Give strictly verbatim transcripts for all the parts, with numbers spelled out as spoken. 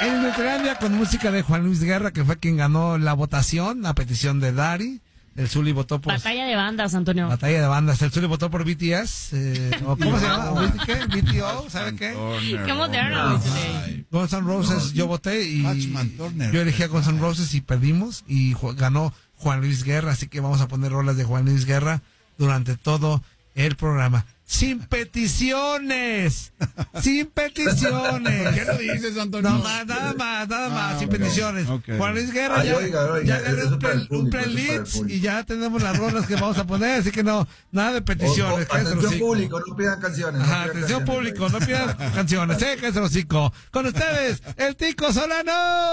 En Nutrilandia con música de Juan Luis Guerra, que fue quien ganó la votación a petición de Dari. El Zuli votó por... Batalla de bandas, Antonio. Batalla de bandas. El Zuli votó por B T S. Eh, ¿Cómo se llama? ¿qué? B T O, ¿sabe qué? Qué moderno. Guns N' Roses, yo voté y yo elegí a Guns N' Roses y perdimos. Y ganó Juan Luis Guerra, así que vamos a poner rolas de Juan Luis Guerra durante todo el programa. ¡Sin peticiones! ¡Sin peticiones! ¿Qué no dices, Antonio? No más, nada más, nada más, ah, sin okay. peticiones. Okay. Juan Luis Guerra Ay, ya, oiga, oiga, ya ganó un, play, un playlist y ya tenemos las rolas que vamos a poner, así que no, nada de peticiones. O, o, atención público, no pidan canciones. Ajá, no pidan atención canciones, público, no pidan canciones. ¡Eh, que es el hocico! Con ustedes, el Tico Solano.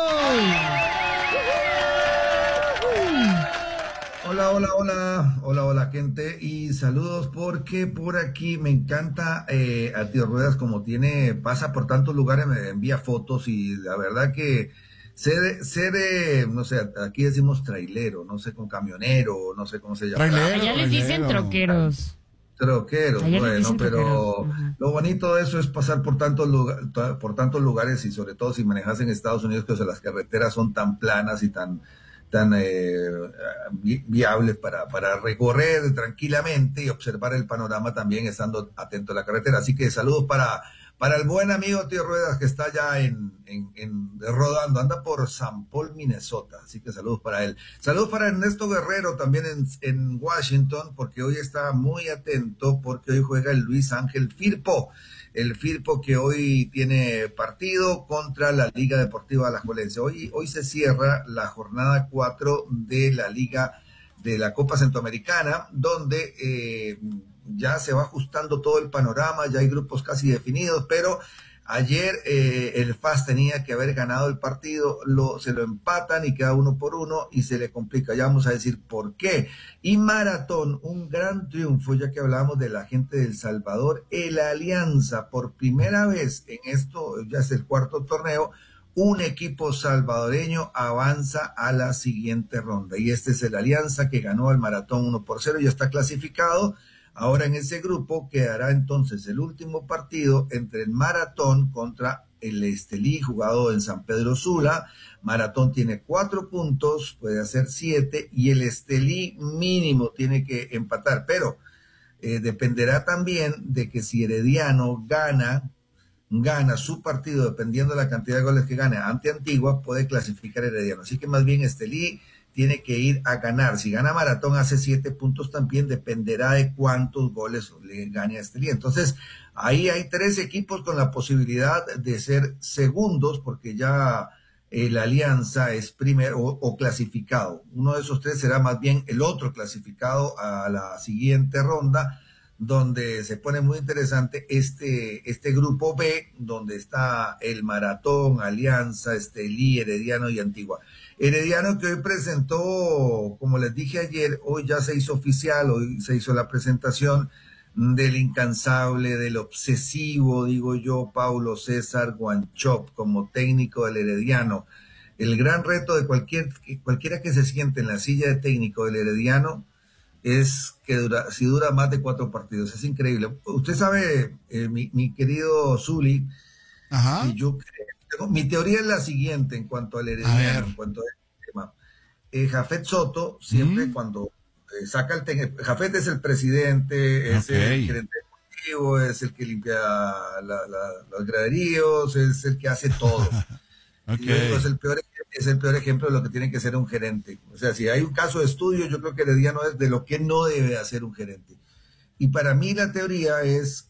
Hola, hola, hola, hola, hola gente y saludos porque por aquí me encanta eh, a Tío Ruedas como tiene, pasa por tantos lugares, me envía fotos y la verdad que ser, ser eh, no sé, aquí decimos trailero, no sé, con camionero, no sé cómo se llama. Trailero, allá les dicen troqueros. Troqueros, Allá bueno, pero uh-huh. Lo bonito de eso es pasar por tantos, lugar, por tantos lugares y sobre todo si manejas en Estados Unidos, que o sea, las carreteras son tan planas y tan... tan eh, viables para, para recorrer tranquilamente y observar el panorama también estando atento a la carretera. Así que saludos para, para el buen amigo Tío Ruedas que está ya en, en, en rodando, anda por San Paul, Minnesota. Así que saludos para él. Saludos para Ernesto Guerrero también en, en Washington, porque hoy está muy atento, porque hoy juega el Luis Ángel Firpo. El Firpo que hoy tiene partido contra la Liga Deportiva Alajuelense. Hoy, hoy se cierra la jornada cuatro de la Liga de la Copa Centroamericana, donde eh, ya se va ajustando todo el panorama, ya hay grupos casi definidos, pero ayer eh, el F A S tenía que haber ganado el partido, lo, se lo empatan y queda uno por uno y se le complica. Ya vamos a decir por qué. Y Maratón, un gran triunfo, ya que hablábamos de la gente de El Salvador, el Alianza, por primera vez en esto, ya es el cuarto torneo, un equipo salvadoreño avanza a la siguiente ronda. Y este es el Alianza que ganó el Maratón uno por cero, ya está clasificado. Ahora en ese grupo quedará entonces el último partido entre el Maratón contra el Estelí, jugado en San Pedro Sula. Maratón tiene cuatro puntos, puede hacer siete, y el Estelí mínimo tiene que empatar, pero eh, dependerá también de que si Herediano gana, gana su partido, dependiendo de la cantidad de goles que gane ante Antigua, puede clasificar Herediano. Así que más bien Estelí tiene que ir a ganar. Si gana Maratón hace siete puntos también, dependerá de cuántos goles le gane a Estelí. Entonces, ahí hay tres equipos con la posibilidad de ser segundos, porque ya eh, la Alianza es primero o, o clasificado. Uno de esos tres será más bien el otro clasificado a la siguiente ronda, donde se pone muy interesante este, este grupo B, donde está el Maratón, Alianza, Estelí, Herediano y Antigua. Herediano que hoy presentó, como les dije ayer, hoy ya se hizo oficial, hoy se hizo la presentación del incansable, del obsesivo, digo yo, Paulo César Guanchop como técnico del Herediano. El gran reto de cualquier, cualquiera que se siente en la silla de técnico del Herediano es que dura, si dura más de cuatro partidos, es increíble. Usted sabe, eh, mi, mi querido Zuli, Ajá. y yo creo, mi teoría es la siguiente en cuanto al Herediano, en cuanto al tema. Eh, Jafet Soto, siempre mm. cuando eh, saca el técnico, Jafet es el presidente, es okay. el gerente deportivo, es el que limpia la, la, los graderíos, es el que hace todo. Okay. Y eso es el peor es el peor ejemplo de lo que tiene que ser un gerente. O sea, si hay un caso de estudio, yo creo que Herediano es de lo que no debe hacer un gerente. Y para mí la teoría es